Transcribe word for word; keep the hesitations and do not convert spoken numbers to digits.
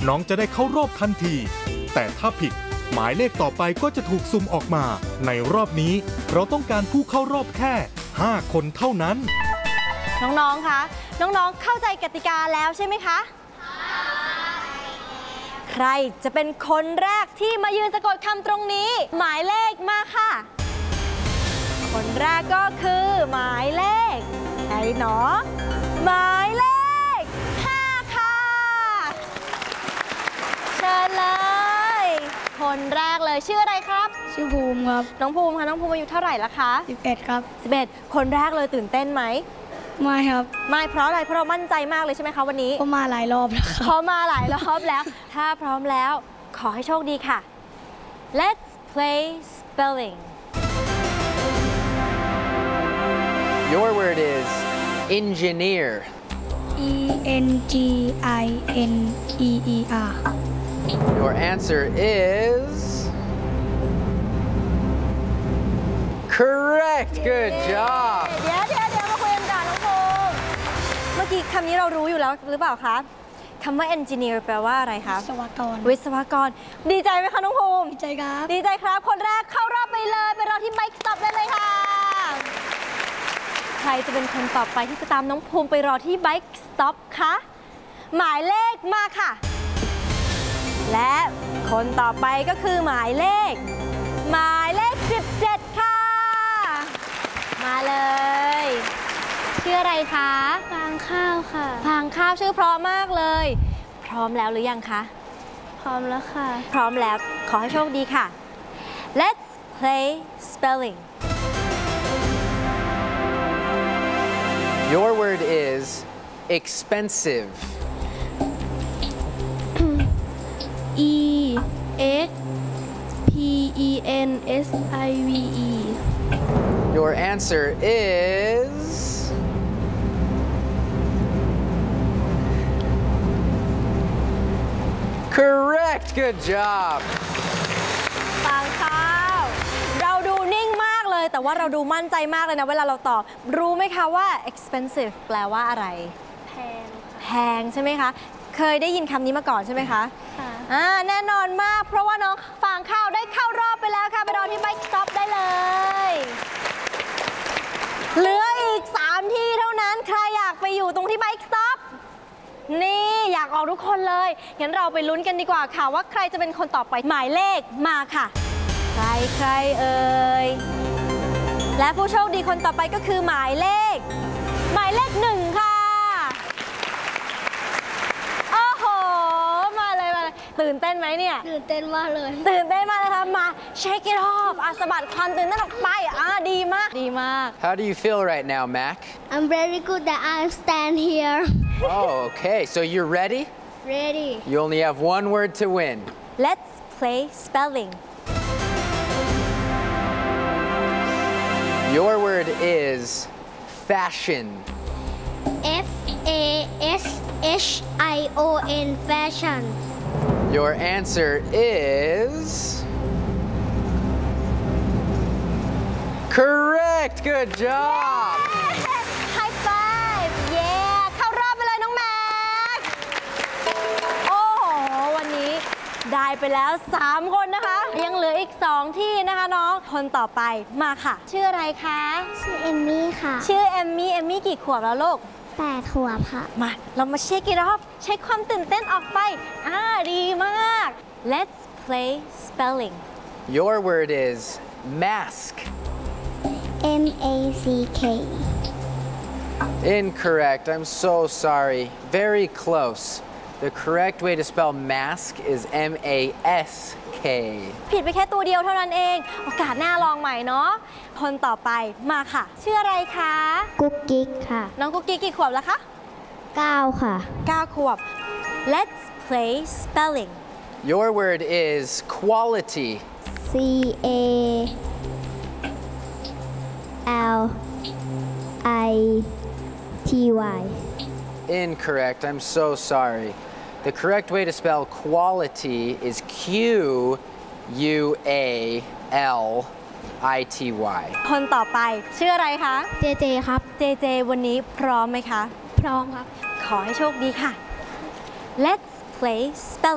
น้องจะได้เข้ารอบทันทีแต่ถ้าผิดหมายเลขต่อไปก็จะถูกสุ่มออกมาในรอบนี้เราต้องการผู้เข้ารอบแค่ห้าคนเท่านั้นน้องๆคะน้องๆเข้าใจกติกาแล้วใช่ไหมคะใครจะเป็นคนแรกที่มายืนสะกดคำตรงนี้หมายเลขมาค่ะคนแรกก็คือหมายเลขไหนหนอหมายเลขห้าค่ะเชิญเลยคนแรกเลยชื่ออะไรครับชื่อภูมิครับน้องภูมิค่ะน้องภูมิอายุเท่าไหร่ละคะสิบเอ็ดครับสิบเอ็ดคนแรกเลยตื่นเต้นไหมไม่ครับไม่เพราะอะไรเพราะเรามั่นใจมากเลยใช่ไหมคะวันนี้เพราะมาหลายรอบแล้วครับเพราะมาหลายรอบแล้วถ้าพร้อมแล้วขอให้โชคดีค่ะ Let's play spelling Your word is engineer E N G I N E E R Your answer is correct good job เดี๋ยวเดี๋ยวเดี๋ยวมาคุยกันก่อนน้องภูมิเมื่อกี้คำนี้เรารู้อยู่แล้วหรือเปล่าคะคำว่า engineer แปลว่าอะไรคะวิศวกรวิศวกรดีใจไหมคะน้องภูมิดีใจครับดีใจครับคนแรกเข้ารอบไปเลยไปรอที่ Bike Stop ได้เลยค่ะใครจะเป็นคนต่อไปที่จะตามน้องภูมิไปรอที่ Bike Stop คะหมายเลขมาค่ะและคนต่อไปก็คือหมายเลขหมายเลขสิบเจ็ดค่ะมาเลยชื่ออะไรคะฟางข้าวค่ะฟางข้าวชื่อเพราะมากเลยพร้อมแล้วหรือยังคะพร้อมแล้วค่ะพร้อมแล้วขอให้โชคดีค่ะ Let's play spelling Your word is expensive E X P E N S I V E Your answer is correct good job ฟางข้าวเราดูนิ่งมากเลยแต่ว่าเราดูมั่นใจมากเลยนะเวลาเราตอบรู้ไหมคะว่า expensive แปลว่าอะไรแพงแพงใช่ไหมคะเคยได้ยินคำนี้มาก่อนใช่ไหมคะค่ะอ่าแน่นอนมากเพราะว่าน้องฟางข้าวได้เข้ารอบไปแล้วค่ะไปรอที่ Bike Stop ได้เลยเหลืออีกสามที่เท่านั้นใครอยากไปอยู่ตรงที่ Bike Stop นี่อยากออกทุกคนเลยงั้นเราไปลุ้นกันดีกว่าค่ะว่าใครจะเป็นคนต่อไปหมายเลขมาค่ะใครใครเอ่ยและผู้โชคดีคนต่อไปก็คือหมายเลขหมายเลขหนึ่งค่ะโอ้โหมาเลยมาเลยตื่นเต้นไหมเนี่ยตื่นเต้นมากเลยตื่นเต้นมากเลยค่ะมา shake it off อ่ะสะบัดความตื่นเต้นออกไปอ่ะดีมากดีมาก How do you feel right now Mac I'm very good that I stand here Oh okay so you're ready Ready You only have one word to win Let's play spelling Your word is fashion F A S H I O N fashion Your answer is correct good job High five yeah เข้ารอบไปเลยน้องแม็กโอ้โหวันนี้ได้ไปแล้วสามคนนะคะยังเหลืออีกสองที่นะคะน้องคนต่อไปมาค่ะชื่ออะไรคะชื่อเอมมี่ค่ะชื่อเอมมี่เอมมี่กี่ขวบแล้วลูกแปดขวบค่ะมาเรามาเช็คอีกรอบเช็คความตื่นเต้นออกไปอ่าดีมาก Let's play spelling Your word is mask M A C K Incorrect I'm so sorry very close The correct way to spell mask is M A S K ผิดไปแค่ตัวเดียวเท่านั้นเองโอกาสหน้าลองใหม่เนาะคนต่อไปมาค่ะชื่ออะไรคะกุ๊กกิ๊กค่ะน้องกุ๊กกิ๊กกี่ขวบแล้วคะเก้าค่ะเก้าขวบ Let's play spelling Your word is quality C A L I T Y Incorrect I'm so sorry The correct way to spell quality is Q U A L I T Y คนต่อไปชื่ออะไรคะเจเจครับเจเจวันนี้พร้อมไหมคะพร้อมครับขอให้โชคดีค่ะ Let's play spelling